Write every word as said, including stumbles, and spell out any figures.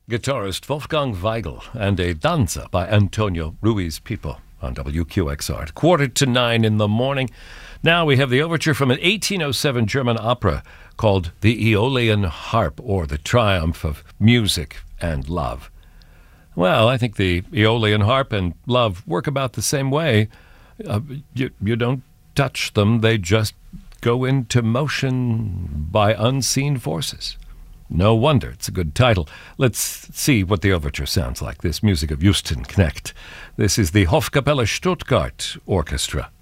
Guitarist Wolfgang Weigel and a danza by Antonio Ruiz Pipo on W Q X R at quarter to nine in the morning. Now we have the overture from an eighteen oh seven German opera called The Aeolian Harp, or The Triumph of Music and Love. Well, I think the Aeolian harp and love work about the same way. Uh, you, you don't touch them, they just go into motion by unseen forces. No wonder it's a good title. Let's see what the overture sounds like. This music of Houston Knecht. This is the Hofkapelle Stuttgart Orchestra.